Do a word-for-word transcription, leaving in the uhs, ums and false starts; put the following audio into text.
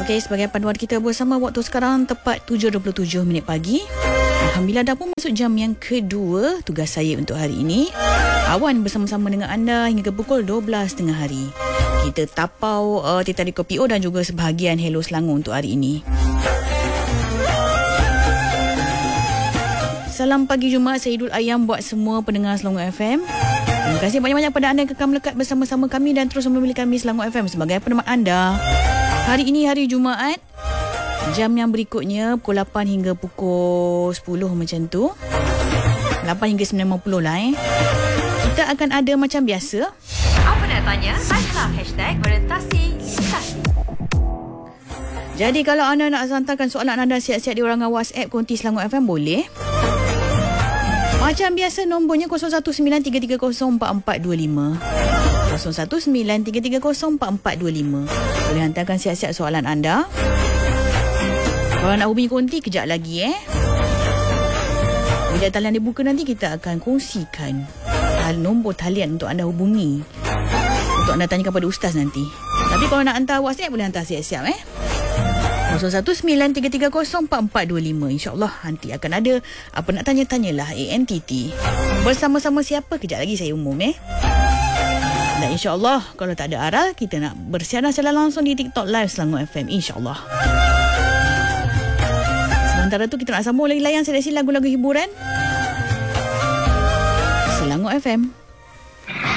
Okey, sebagai panduan kita bersama, waktu sekarang tepat tujuh dua puluh tujuh minit pagi. Alhamdulillah dah pun masuk jam yang kedua tugas saya untuk hari ini. Awan bersama-sama dengan anda hingga pukul dua belas tengah hari. Kita tapau uh, Tita Rico P O dan juga sebahagian Hello Selangor untuk hari ini. Salam pagi Jumaat Saidul Ayam buat semua pendengar Selangor F M. Terima kasih banyak-banyak pada anda yang kekal melekat bersama-sama kami dan terus memilih kami Selangor F M sebagai penemat anda. Hari ini hari Jumaat. Jam yang berikutnya pukul lapan hingga pukul sepuluh macam tu. lapan hingga sembilan lima puluh lah eh. Kita akan ada macam biasa. Apa nak tanya? Tanya hashtag orientasi literasi. Jadi kalau anda nak hantarkan soalan anda siap-siap di warangan WhatsApp Konti Selangor F M boleh. Macam biasa nombornya kosong satu sembilan tiga tiga kosong empat empat dua lima. kosong satu sembilan tiga tiga kosong empat empat dua lima. Boleh hantarkan siap-siap soalan anda. Kalau nak hubungi Konti, kejap lagi eh. Bila talian dibuka nanti, kita akan kongsikan nombor talian untuk anda hubungi. Untuk anda tanyakan kepada Ustaz nanti. Tapi kalau nak hantar WhatsApp, boleh hantar siap-siap eh. kosong satu sembilan tiga tiga kosong empat empat dua lima. InsyaAllah nanti akan ada apa nak tanya-tanyalah A N T T. Bersama-sama siapa, kejap lagi saya umum eh. Dan insyaAllah kalau tak ada aral, kita nak bersiaran secara langsung di TikTok Live Selangor F M. InsyaAllah. Sementara tu kita nak sambung lagi layan seleksi lagu-lagu hiburan Selangor F M.